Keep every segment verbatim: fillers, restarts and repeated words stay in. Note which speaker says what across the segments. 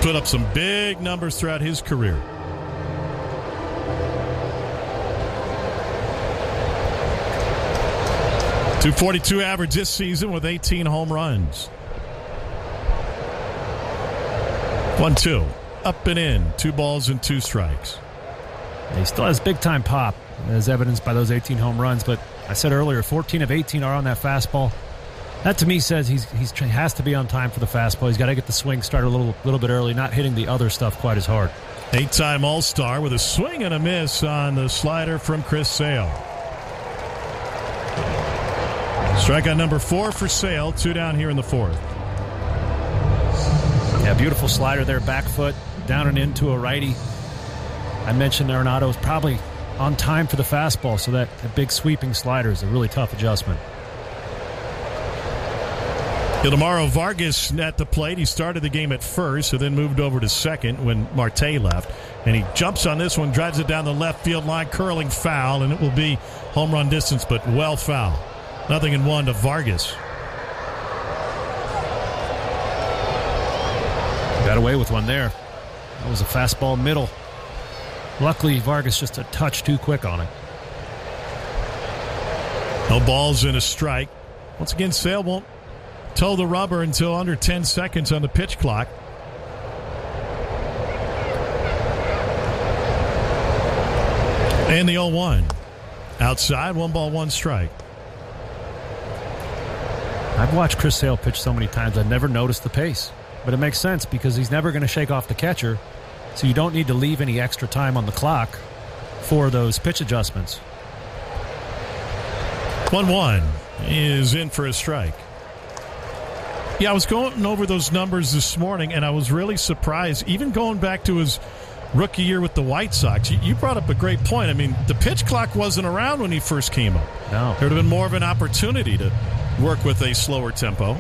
Speaker 1: put up some big numbers throughout his career. two forty-two average this season with eighteen home runs. one two. Up and in. Two balls and two strikes.
Speaker 2: He still has big-time pop, as evidenced by those eighteen home runs. But I said earlier, fourteen of eighteen are on that fastball. That, to me, says he's, he's he has to be on time for the fastball. He's got to get the swing started a little, little bit early, not hitting the other stuff quite as hard.
Speaker 1: Eight-time All-Star with a swing and a miss on the slider from Chris Sale. Strikeout number four for Sale. Two down here in the fourth.
Speaker 2: Yeah, beautiful slider there, back foot, down and into a righty. I mentioned Arenado was probably on time for the fastball, so that, that big sweeping slider is a really tough adjustment.
Speaker 1: Ildemaro Vargas at the plate. He started the game at first, and then moved over to second when Marte left. And he jumps on this one, drives it down the left field line, curling foul, and it will be home run distance, but well foul. Nothing in one to Vargas.
Speaker 2: Got away with one there. That was a fastball middle. Luckily, Vargas just a touch too quick on it.
Speaker 1: No balls and a strike. Once again, Sale won't toe the rubber until under ten seconds on the pitch clock. And the oh one. Outside, one ball, one strike.
Speaker 2: I've watched Chris Sale pitch so many times, I've never noticed the pace. But it makes sense because he's never going to shake off the catcher, so you don't need to leave any extra time on the clock for those pitch adjustments.
Speaker 1: one one is in for a strike. Yeah, I was going over those numbers this morning, and I was really surprised, even going back to his rookie year with the White Sox. You brought up a great point. I mean, the pitch clock wasn't around when he first came up.
Speaker 2: No.
Speaker 1: There would have been more of an opportunity to work with a slower tempo.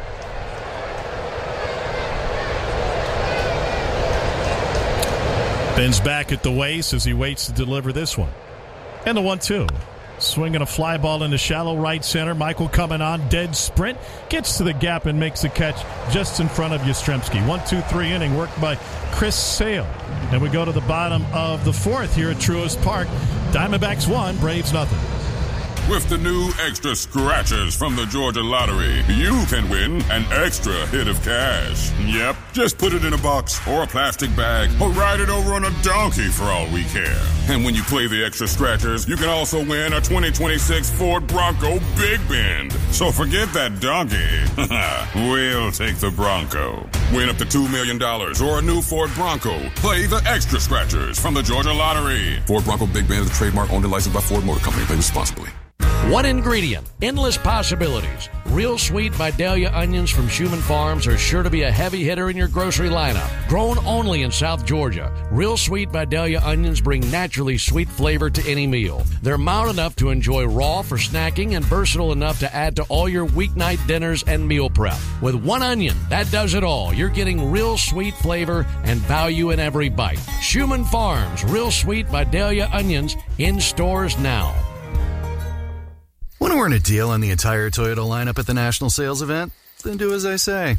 Speaker 1: Bends back at the waist as he waits to deliver this one. And the one two. Swinging a fly ball into shallow right center. Michael coming on, dead sprint. Gets to the gap and makes the catch just in front of Yastrzemski. one two three inning worked by Chris Sale. And we go to the bottom of the fourth here at Truist Park. Diamondbacks one, Braves nothing.
Speaker 3: With the new extra scratchers from the Georgia Lottery, you can win an extra hit of cash. Yep, just put it in a box or a plastic bag or ride it over on a donkey for all we care. And when you play the extra scratchers, you can also win a twenty twenty-six Ford Bronco Big Bend. So forget that donkey. We'll take the Bronco. Win up to two million dollars or a new Ford Bronco. Play the extra scratchers from the Georgia Lottery. Ford Bronco Big Bend is a trademark owned and licensed by Ford Motor Company. Play responsibly.
Speaker 4: One ingredient, endless possibilities. Real Sweet Vidalia onions from Schumann Farms are sure to be a heavy hitter in your grocery lineup. Grown only in South Georgia, Real Sweet Vidalia onions bring naturally sweet flavor to any meal. They're mild enough to enjoy raw for snacking and versatile enough to add to all your weeknight dinners and meal prep. With one onion, that does it all. You're getting real sweet flavor and value in every bite. Schumann Farms Real Sweet Vidalia onions in stores now.
Speaker 5: Want to earn a deal on the entire Toyota lineup at the National Sales Event? Then do as I say.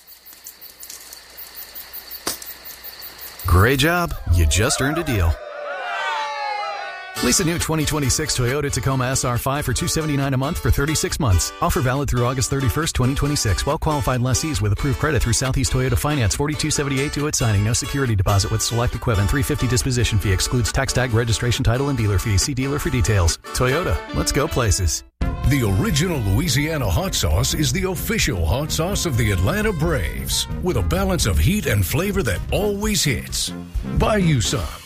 Speaker 5: Great job. You just earned a deal. Lease a new twenty twenty-six Toyota Tacoma S R five for two hundred seventy-nine dollars a month for thirty-six months. Offer valid through August thirty-first, twenty twenty-six. Well-qualified lessees with approved credit through Southeast Toyota Finance. forty-two seventy-eight due at signing. No security deposit with select equipment. three hundred fifty dollars disposition fee. Excludes tax tag, registration, title, and dealer fees. See dealer for details. Toyota. Let's go places.
Speaker 6: The original Louisiana hot sauce is the official hot sauce of the Atlanta Braves, with a balance of heat and flavor that always hits. Buy you some